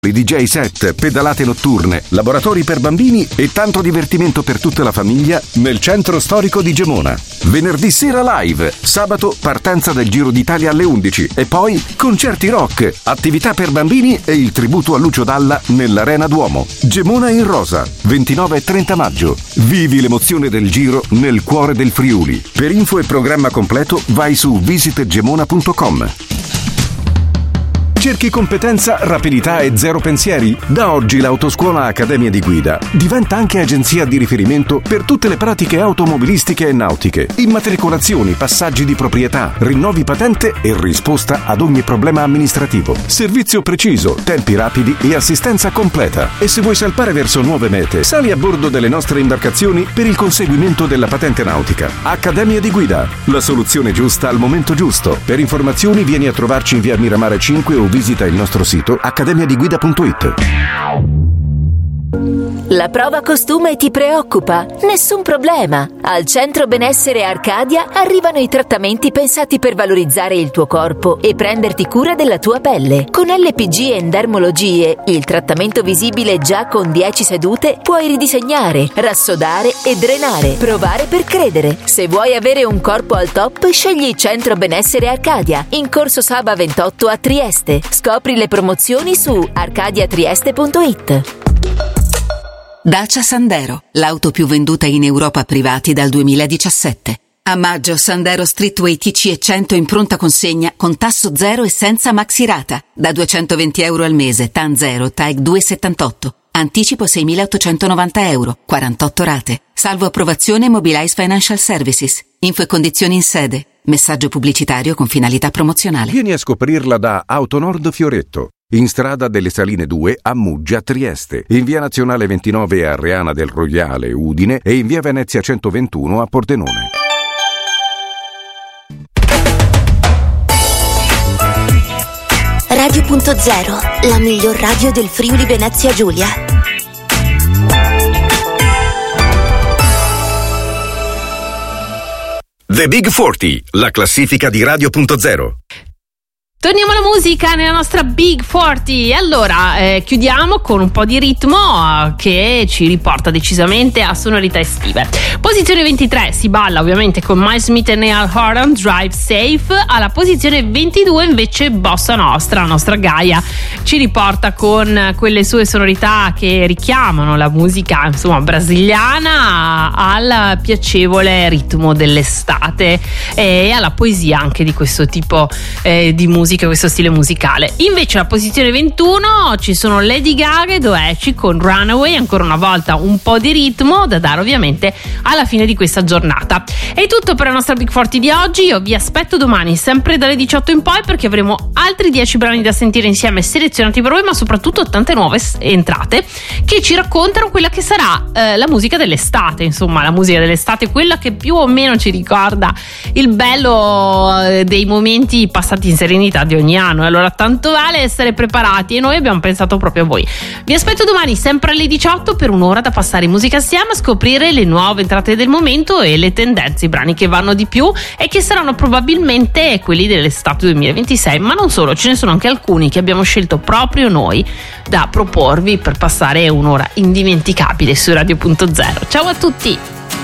DJ set, pedalate notturne, laboratori per bambini e tanto divertimento per tutta la famiglia nel centro storico di Gemona. Venerdì sera live, sabato partenza del Giro d'Italia alle 11 e poi concerti rock, attività per bambini e il tributo a Lucio Dalla nell'Arena Duomo. Gemona in rosa, 29 e 30 maggio. Vivi l'emozione del Giro nel cuore del Friuli. Per info e programma completo vai su visitgemona.com. Cerchi competenza, rapidità e zero pensieri? Da oggi l'Autoscuola Accademia di Guida diventa anche agenzia di riferimento per tutte le pratiche automobilistiche e nautiche. Immatricolazioni, passaggi di proprietà, rinnovi patente e risposta ad ogni problema amministrativo. Servizio preciso, tempi rapidi e assistenza completa. E se vuoi salpare verso nuove mete, sali a bordo delle nostre imbarcazioni per il conseguimento della patente nautica. Accademia di Guida, la soluzione giusta al momento giusto. Per informazioni vieni a trovarci in via Miramare 5 o visita il nostro sito accademiadigguida.it. La prova costume ti preoccupa? Nessun problema! Al Centro Benessere Arcadia arrivano i trattamenti pensati per valorizzare il tuo corpo e prenderti cura della tua pelle. Con LPG Endermologie, il trattamento visibile già con 10 sedute, puoi ridisegnare, rassodare e drenare. Provare per credere. Se vuoi avere un corpo al top, scegli Centro Benessere Arcadia, in Corso Saba 28 a Trieste. Scopri le promozioni su arcadiatrieste.it. Dacia Sandero, l'auto più venduta in Europa privati dal 2017. A maggio Sandero Streetway TC e 100 in pronta consegna con tasso zero e senza maxirata. Da 220 euro al mese, TAN 0, TAEG 2,78. Anticipo 6.890 euro, 48 rate. Salvo approvazione Mobilize Financial Services. Info e condizioni in sede. Messaggio pubblicitario con finalità promozionale. Vieni a scoprirla da Autonord Fioretto. In strada delle Saline 2 a Muggia, Trieste, in via Nazionale 29 a Reana del Rogliale, Udine e in via Venezia 121 a Pordenone. Radio.0, la miglior radio del Friuli Venezia Giulia. The Big 40, la classifica di Radio.0. Torniamo alla musica nella nostra Big 40. Allora, chiudiamo con un po' di ritmo che ci riporta decisamente a sonorità estive. Posizione 23 si balla ovviamente con Miles Smith e Neil Horan, Drive Safe. Alla posizione 22 invece Bossa Nostra, la nostra Gaia, ci riporta con quelle sue sonorità che richiamano la musica, insomma, brasiliana al piacevole ritmo dell'estate e alla poesia anche di questo tipo di musica, questo stile musicale. Invece alla posizione 21 ci sono Lady Gaga e Doechii con Runaway, ancora una volta un po' di ritmo da dare ovviamente alla fine di questa giornata. È tutto per la nostra Big 40 di oggi. Io vi aspetto domani sempre dalle 18 in poi, perché avremo altri 10 brani da sentire insieme selezionati per voi, ma soprattutto tante nuove entrate che ci raccontano quella che sarà la musica dell'estate, insomma la musica dell'estate, quella che più o meno ci ricorda il bello dei momenti passati in serenità di ogni anno. Allora tanto vale essere preparati e noi abbiamo pensato proprio a voi. Vi aspetto domani sempre alle 18 per un'ora da passare in musica assieme, a scoprire le nuove entrate del momento e le tendenze, i brani che vanno di più e che saranno probabilmente quelli dell'estate 2026, ma non solo, ce ne sono anche alcuni che abbiamo scelto proprio noi da proporvi per passare un'ora indimenticabile su Radio.0. Ciao a tutti!